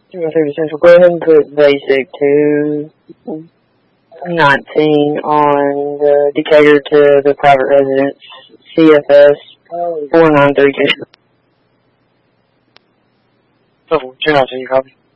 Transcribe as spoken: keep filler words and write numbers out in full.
through Central. Go ahead and put basic to nineteen on the Decatur to the private residence, C F S four nine three two. Oh, two nine two, you copy?